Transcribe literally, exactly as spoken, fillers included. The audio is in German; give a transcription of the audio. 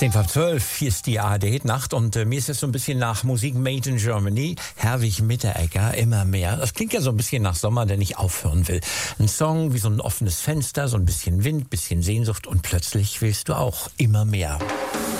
zehn vor zwölf, hier ist die A R D-Nacht und äh, mir ist es so ein bisschen nach Musik Made in Germany. Herwig Mitteregger, immer mehr. Das klingt ja so ein bisschen nach Sommer, der nicht aufhören will. Ein Song wie so ein offenes Fenster, so ein bisschen Wind, bisschen Sehnsucht und plötzlich willst du auch immer mehr.